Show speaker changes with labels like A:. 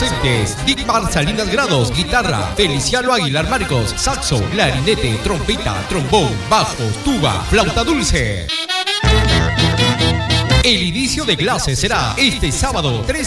A: Docentes: Dickmar Salinas Grados, guitarra; Feliciano Aguilar Marcos, saxo, clarinete, trompeta, trombón, bajo, tuba, flauta dulce. El inicio de clases será este sábado 3